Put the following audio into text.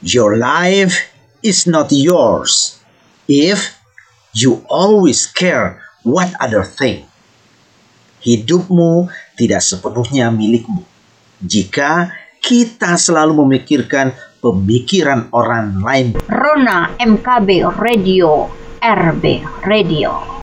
Your life is not yours if you always care what other think. Hidupmu tidak sepenuhnya milikmu jika kita selalu memikirkan pemikiran orang lain. Rona MKB Radio, RB Radio.